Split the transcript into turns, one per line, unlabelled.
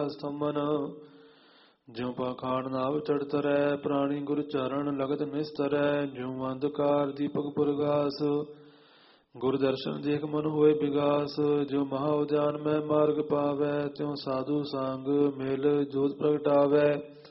ਸਮਨ ਜਿਉ ਪਾਖਾਨ ਨਾਵ ਚੜ ਤਰੈ ਪ੍ਰਾਣੀ ਗੁਰ ਚਰਨ ਲਗਤ ਨਿਸਤਰੈ ਜਿਉ ਅੰਧਕਾਰ ਦੀਪਕ ਪੁਰਗਾਸ ਗੁਰ ਦਰਸ਼ਨ ਦੇਖ ਮਨ ਹੋਏ ਵਿਗਾਸ ਜਿਉ ਮਹਾ ਉਦਿਆਨ ਮੈਂ ਮਾਰਗ ਪਾਵੈ ਤਿਉ ਸਾਧੂ ਸੰਗ ਮਿਲ ਜੋਤ ਪ੍ਰਗਟਾਵੈ